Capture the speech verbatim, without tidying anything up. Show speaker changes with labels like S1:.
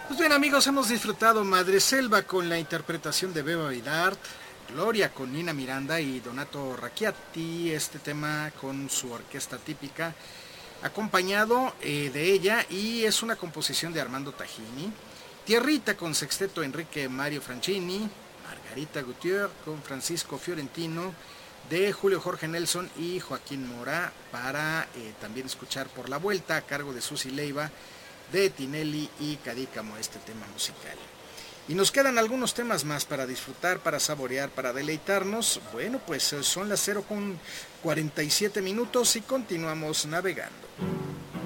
S1: Pues bien amigos, hemos disfrutado Madreselva con la interpretación de Beba Vidart, Gloria con Nina Miranda y Donato Racchiatti, este tema con su orquesta típica, acompañado eh, de ella, y es una composición de Armando Tajini. Tierrita con sexteto Enrique Mario Franchini, Margarita Gutiérrez con Francisco Fiorentino, de Julio Jorge Nelson y Joaquín Mora, para eh, también escuchar por la vuelta a cargo de Susi Leiva, de Tinelli y Cadícamo, este tema musical. Y nos quedan algunos temas más para disfrutar, para saborear, para deleitarnos. Bueno, pues son las cero con cuarenta y siete minutos y continuamos navegando.